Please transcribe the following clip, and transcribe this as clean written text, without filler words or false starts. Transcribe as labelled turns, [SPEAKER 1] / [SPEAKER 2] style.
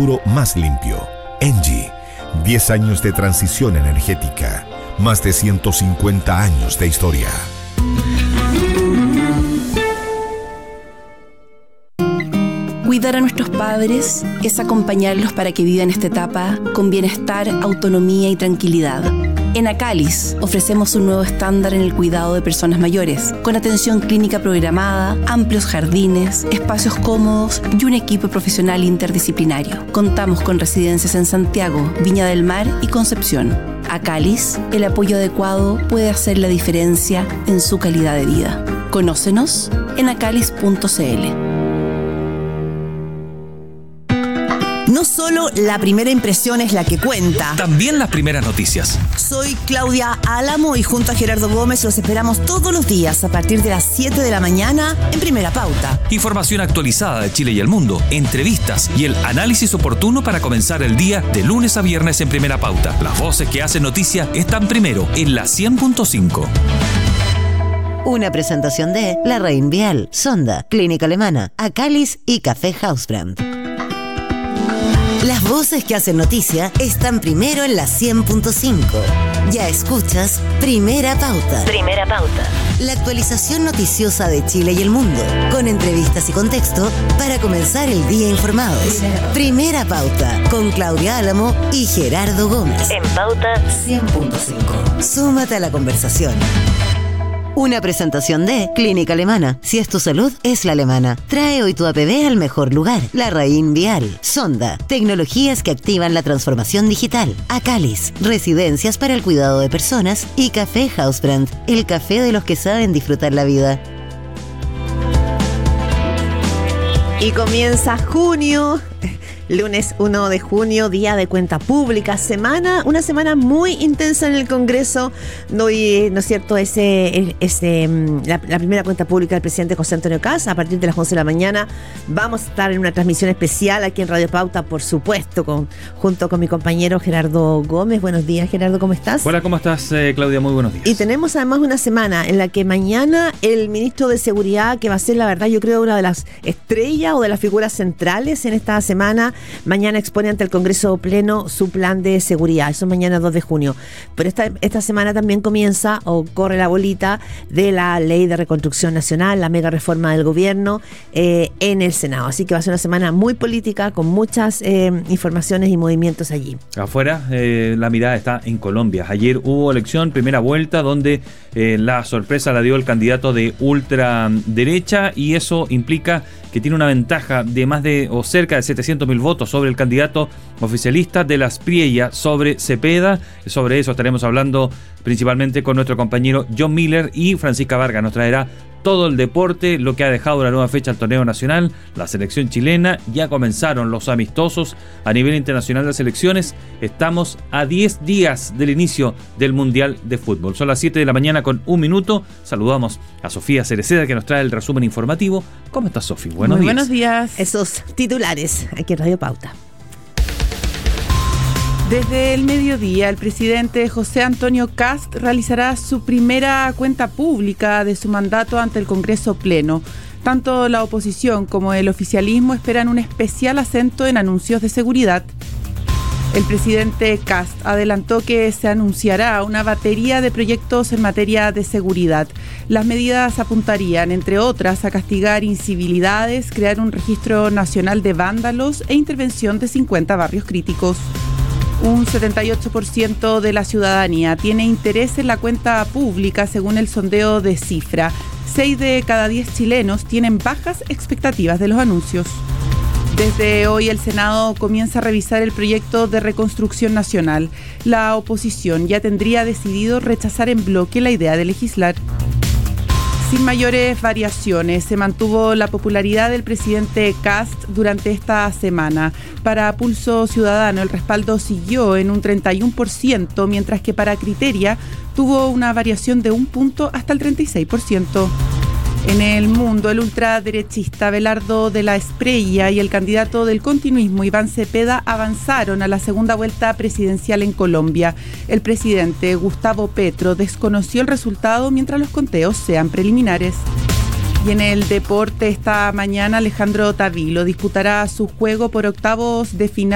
[SPEAKER 1] futuro más limpio. ENGIE, 10 años de transición energética, más de 150 años de historia.
[SPEAKER 2] Cuidar a nuestros padres es acompañarlos para que vivan esta etapa con bienestar, autonomía y tranquilidad. En Acalis ofrecemos un nuevo estándar en el cuidado de personas mayores, con atención clínica programada, amplios jardines, espacios cómodos y un equipo profesional interdisciplinario. Contamos con residencias en Santiago, Viña del Mar y Concepción. Acalis, el apoyo adecuado puede hacer la diferencia en su calidad de vida. Conócenos en acalis.cl.
[SPEAKER 3] No solo la primera impresión es la que cuenta.
[SPEAKER 4] También las primeras noticias.
[SPEAKER 3] Soy Claudia Álamo y junto a Gerardo Gómez los esperamos todos los días a partir de las 7 de la mañana en Primera Pauta.
[SPEAKER 4] Información actualizada de Chile y el mundo, entrevistas y el análisis oportuno para comenzar el día de lunes a viernes en Primera Pauta. Las voces que hacen noticia están primero en la 100.5.
[SPEAKER 5] Una presentación de La Rein Vial, Sonda, Clínica Alemana, Acalis y Café Hausbrand.
[SPEAKER 3] Las voces que hacen noticia están primero en la 100.5. Ya escuchas Primera Pauta.
[SPEAKER 5] Primera Pauta.
[SPEAKER 3] La actualización noticiosa de Chile y el mundo, con entrevistas y contexto para comenzar el día informados. Primera Pauta, con Claudia Álamo y Gerardo Gómez.
[SPEAKER 5] En Pauta
[SPEAKER 3] 100.5. Súmate a la conversación.
[SPEAKER 5] Una presentación de Clínica Alemana. Si es tu salud, es la alemana. Trae hoy tu APB al mejor lugar. La Rein Vial. Sonda. Tecnologías que activan la transformación digital. Acalis. Residencias para el cuidado de personas. Y Café Hausbrand. El café de los que saben disfrutar la vida.
[SPEAKER 6] Y comienza junio. Lunes 1 de junio, día de cuenta pública, una semana muy intensa en el Congreso. ¿No es cierto? La primera cuenta pública del presidente José Antonio Kast, a partir de las 11 de la mañana. Vamos a estar en una transmisión especial aquí en Radio Pauta, por supuesto, junto con mi compañero Gerardo Gómez. Buenos días, Gerardo, ¿cómo estás?
[SPEAKER 7] Hola, ¿cómo estás, Claudia? Muy buenos días.
[SPEAKER 6] Y tenemos además una semana en la que mañana el ministro de Seguridad, que va a ser, la verdad, yo creo, una de las estrellas o de las figuras centrales en esta semana, mañana expone ante el Congreso Pleno su plan de seguridad. Eso es mañana 2 de junio. Pero esta semana también comienza o corre la bolita de la Ley de Reconstrucción Nacional, la mega reforma del gobierno en el Senado. Así que va a ser una semana muy política, con muchas informaciones y movimientos allí.
[SPEAKER 7] Afuera, la mirada está en Colombia. Ayer hubo elección, primera vuelta, donde la sorpresa la dio el candidato de ultraderecha, y eso implica que tiene una ventaja de más de o cerca de 700.000 votos sobre el candidato oficialista de las Priella, sobre Cepeda. Sobre eso estaremos hablando principalmente con nuestro compañero John Miller, y Francisca Vargas nos traerá todo el deporte, lo que ha dejado la nueva fecha al torneo nacional, la selección chilena. Ya comenzaron los amistosos a nivel internacional de las selecciones. Estamos a 10 días del inicio del Mundial de Fútbol. Son las 7 de la mañana con 1 minuto. Saludamos a Sofía Cereceda, que nos trae el resumen informativo. ¿Cómo estás, Sofía? Buenos días.
[SPEAKER 6] Buenos días. Esos titulares aquí en Radio Pauta.
[SPEAKER 8] Desde el mediodía, el presidente José Antonio Kast realizará su primera cuenta pública de su mandato ante el Congreso Pleno. Tanto la oposición como el oficialismo esperan un especial acento en anuncios de seguridad. El presidente Kast adelantó que se anunciará una batería de proyectos en materia de seguridad. Las medidas apuntarían, entre otras, a castigar incivilidades, crear un registro nacional de vándalos e intervención de 50 barrios críticos. Un 78% de la ciudadanía tiene interés en la cuenta pública, según el sondeo de Cifra. 6 de cada 10 chilenos tienen bajas expectativas de los anuncios. Desde hoy el Senado comienza a revisar el proyecto de reconstrucción nacional. La oposición ya tendría decidido rechazar en bloque la idea de legislar. Sin mayores variaciones, se mantuvo la popularidad del presidente Kast durante esta semana. Para Pulso Ciudadano, el respaldo siguió en un 31%, mientras que para Criteria tuvo una variación de 1 punto hasta el 36%. En el mundo, el ultraderechista Abelardo de la Espriella y el candidato del continuismo Iván Cepeda avanzaron a la segunda vuelta presidencial en Colombia. El presidente Gustavo Petro desconoció el resultado mientras los conteos sean preliminares. Y en el deporte, esta mañana Alejandro Tavilo disputará su juego por octavos de final